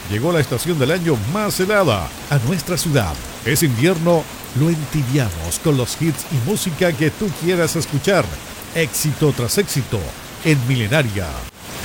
Llegó la estación del año más helada a nuestra ciudad. Es invierno, lo entibiamos con los hits y música que tú quieras escuchar. Éxito tras éxito en Milenaria.